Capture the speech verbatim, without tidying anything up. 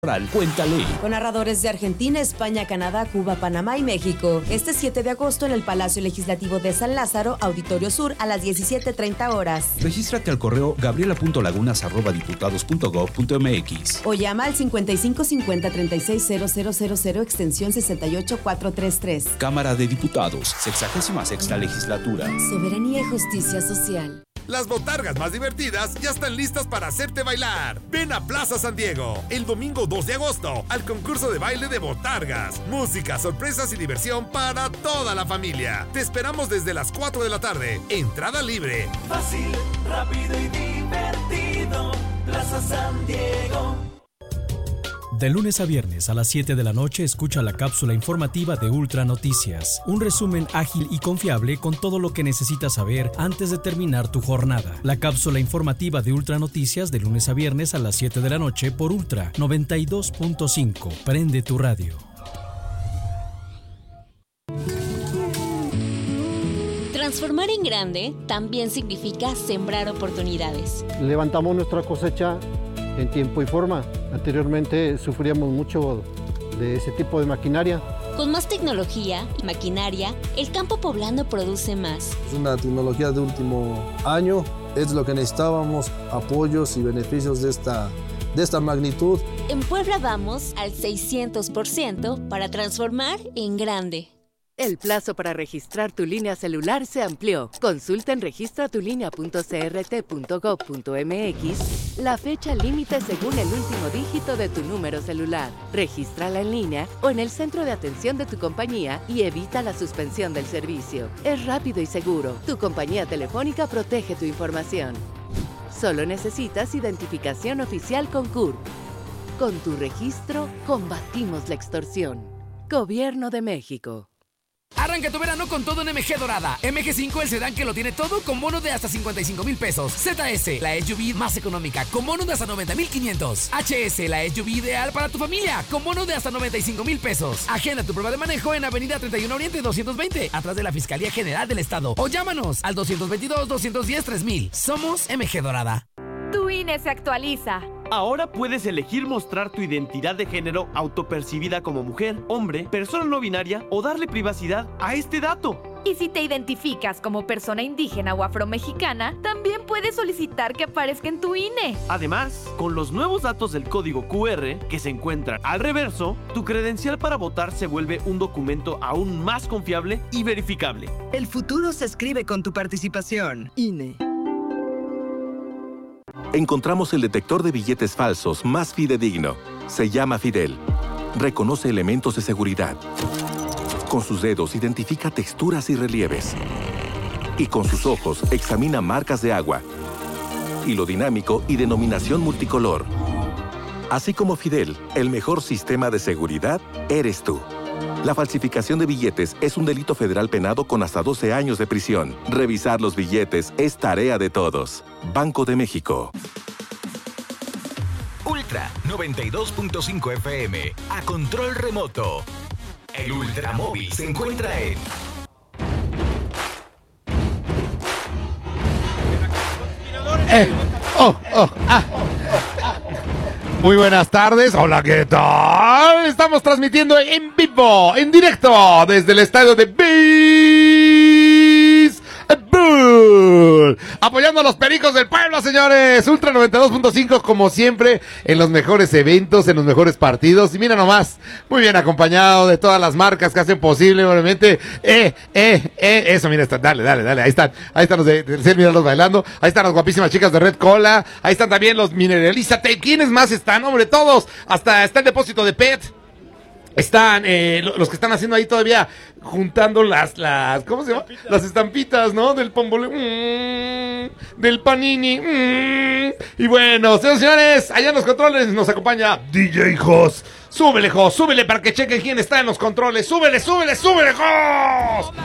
Cuéntale. Con narradores de Argentina, España, Canadá, Cuba, Panamá y México. Este siete de agosto en el Palacio Legislativo de San Lázaro, Auditorio Sur, a las diecisiete treinta horas. Regístrate al correo gabriela punto lagunas arroba diputados punto gob punto mx o llama al cincuenta y cinco cincuenta treinta y seis cero cero cero cero extensión sesenta y ocho cuatrocientos treinta y tres. Cámara de Diputados, sexagésima sexta legislatura. Soberanía y justicia social. Las botargas más divertidas ya están listas para hacerte bailar. Ven a Plaza San Diego el domingo dos de agosto al concurso de baile de botargas. Música, sorpresas y diversión para toda la familia. Te esperamos desde las cuatro de la tarde. Entrada libre. Fácil, rápido y divertido. Plaza San Diego. De lunes a viernes a las siete de la noche escucha la cápsula informativa de Ultra Noticias. Un resumen ágil y confiable con todo lo que necesitas saber antes de terminar tu jornada. La cápsula informativa de Ultra Noticias de lunes a viernes a las siete de la noche por Ultra noventa y dos punto cinco. Prende tu radio. Transformar en grande también significa sembrar oportunidades. Levantamos nuestra cosecha en tiempo y forma. Anteriormente sufríamos mucho de ese tipo de maquinaria. Con más tecnología y maquinaria, el campo poblano produce más. Es una tecnología de último año, es lo que necesitábamos, apoyos y beneficios de esta, de esta magnitud. En Puebla vamos al seiscientos por ciento para transformar en grande. El plazo para registrar tu línea celular se amplió. Consulta en registra tu línea punto c r t punto gob punto m x la fecha límite según el último dígito de tu número celular. Regístrala en línea o en el centro de atención de tu compañía y evita la suspensión del servicio. Es rápido y seguro. Tu compañía telefónica protege tu información. Solo necesitas identificación oficial con C U R P. Con tu registro, combatimos la extorsión. Gobierno de México. Arranca tu verano con todo en M G Dorada. M G cinco, el sedán que lo tiene todo, con bono de hasta cincuenta y cinco mil pesos. Z S, la S U V más económica, con bono de hasta noventa mil quinientos. H S, la S U V ideal para tu familia, con bono de hasta noventa y cinco mil pesos. Agenda tu prueba de manejo en Avenida treinta y uno Oriente doscientos veinte, atrás de la Fiscalía General del Estado. O llámanos al doscientos veintidós, doscientos diez, tres mil. Somos M G Dorada. Tu I N E se actualiza. Ahora puedes elegir mostrar tu identidad de género autopercibida como mujer, hombre, persona no binaria o darle privacidad a este dato. Y si te identificas como persona indígena o afromexicana, también puedes solicitar que aparezca en tu I N E. Además, con los nuevos datos del código Q R que se encuentran al reverso, tu credencial para votar se vuelve un documento aún más confiable y verificable. El futuro se escribe con tu participación. I N E. Encontramos el detector de billetes falsos más fidedigno. Se llama Fidel. Reconoce elementos de seguridad. Con sus dedos identifica texturas y relieves. Y con sus ojos examina marcas de agua, hilo dinámico y denominación multicolor. Así como Fidel, el mejor sistema de seguridad eres tú. La falsificación de billetes es un delito federal penado con hasta doce años de prisión. Revisar los billetes es tarea de todos. Banco de México. Ultra noventa y dos punto cinco F M. A control remoto. El Ultramóvil se encuentra en... Eh, oh, oh, ah. Muy buenas tardes, hola, ¿qué tal? Estamos transmitiendo en vivo, en directo, desde el estadio de Béisbol, apoyando a los Pericos del Puebla, señores. Ultra noventa y dos punto cinco, como siempre, en los mejores eventos, en los mejores partidos. Y mira nomás, muy bien acompañado de todas las marcas que hacen posible, obviamente. Eh, eh, eh, eso, mira, está, dale, dale, dale, ahí están, ahí están los de Tercer, míralos bailando. Ahí están las guapísimas chicas de Red Cola. Ahí están también los Mineralízate. ¿Quiénes más están, hombre? Todos. Hasta está el depósito de P E T. Están eh, los que están haciendo ahí todavía juntando las, las, ¿cómo se llama? Las estampitas, ¿no? Del Pombole, mmm, del Panini, mmm. Y bueno, señores, señores, allá en los controles nos acompaña D J Jos. Súbele, Jos, súbele para que chequen quién está en los controles. Súbele, súbele, súbele, Jos.